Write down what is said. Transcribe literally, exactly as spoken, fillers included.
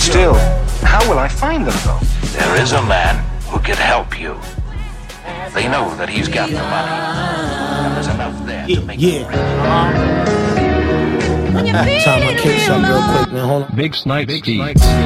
still, how will I find them, though? There is a man who can help you. They know that he's got the money. And there's enough there yeah, to make yeah. them rich. Uh-huh. Time I kick something real quick, man. Hold on. Big Snipe Ski.